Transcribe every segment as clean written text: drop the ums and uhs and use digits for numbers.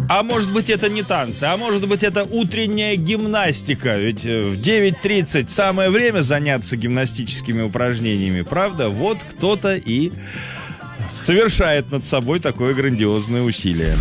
А может быть, это не танцы, а может быть, это утренняя гимнастика. Ведь в 9:30 самое время заняться гимнастическими упражнениями, правда? Вот кто-то и совершает над собой такое грандиозное усилие.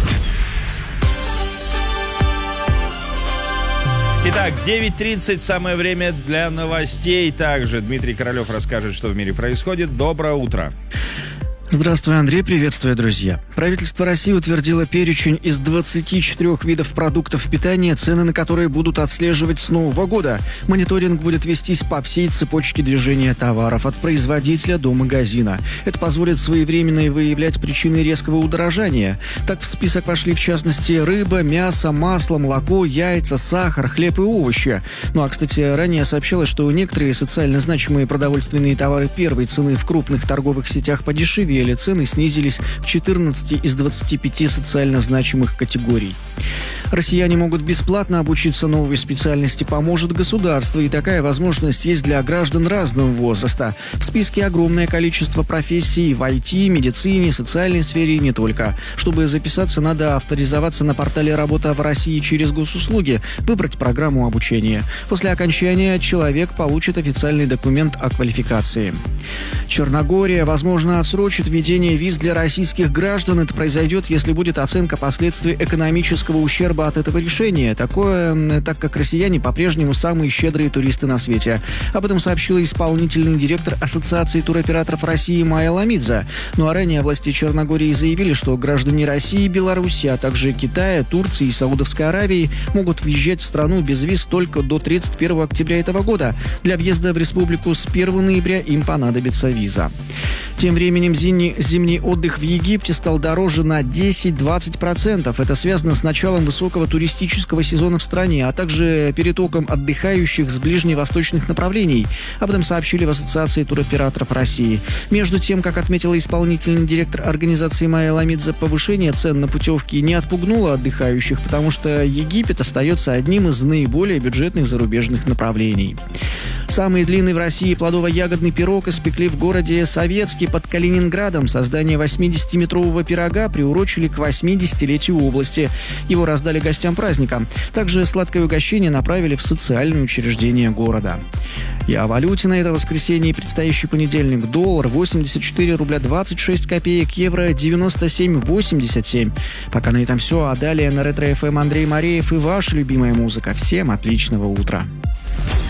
Итак, 9:30 самое время для новостей. Также Дмитрий Королев расскажет, что в мире происходит. Доброе утро. Здравствуй, Андрей, приветствую, друзья. Правительство России утвердило перечень из 24 видов продуктов питания, цены на которые будут отслеживать с Нового года. Мониторинг будет вестись по всей цепочке движения товаров, от производителя до магазина. Это позволит своевременно выявлять причины резкого удорожания. Так в список вошли, в частности, рыба, мясо, масло, молоко, яйца, сахар, хлеб и овощи. Ну а, кстати, ранее сообщалось, что некоторые социально значимые продовольственные товары первой цены в крупных торговых сетях подешевели, или цены снизились в 14 из 25 социально значимых категорий. Россияне могут бесплатно обучиться новой специальности «Поможет государство», и такая возможность есть для граждан разного возраста. В списке огромное количество профессий в IT, медицине, социальной сфере и не только. Чтобы записаться, надо авторизоваться на портале «Работа в России» через госуслуги, выбрать программу обучения. После окончания человек получит официальный документ о квалификации. Черногория, возможно, отсрочит введение виз для российских граждан. Это произойдет, если будет оценка последствий экономического ущерба от этого решения. Такое, так как россияне по-прежнему самые щедрые туристы на свете. Об этом сообщила исполнительный директор Ассоциации туроператоров России Майя Ламидзе. Ну а ранее власти Черногории заявили, что граждане России, Беларуси, а также Китая, Турции и Саудовской Аравии могут въезжать в страну без виз только до 31 октября этого года. Для въезда в республику с 1 ноября им понадобится виза. Тем временем зимний отдых в Египте стал дороже на 10-20%. Это связано с началом высокого туристического сезона в стране, а также перетоком отдыхающих с ближневосточных направлений. Об этом сообщили в Ассоциации туроператоров России. Между тем, как отметила исполнительный директор организации Майя Ламидзе, повышение цен на путевки не отпугнуло отдыхающих, потому что Египет остается одним из наиболее бюджетных зарубежных направлений. Самый длинный в России плодово-ягодный пирог испекли в городе Советский под Калининградом. Создание 80-метрового пирога приурочили к 80-летию области. Его раздали гостям праздника. Также сладкое угощение направили в социальные учреждения города. И о валюте на это воскресенье и предстоящий понедельник. Доллар 84 рубля 26 копеек, евро 97,87. Пока на этом все. А далее на Ретро-ФМ Андрей Мареев и ваша любимая музыка. Всем отличного утра.